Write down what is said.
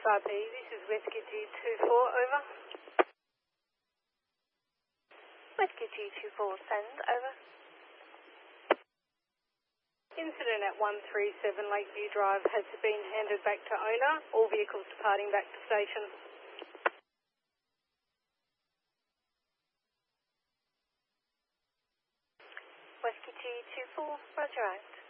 XRP, this is Whiskey G24, over. Whiskey G24, send, over. Incident at 137 Lakeview Drive has been handed back to owner. All vehicles departing back to station. Whiskey G24, roger out.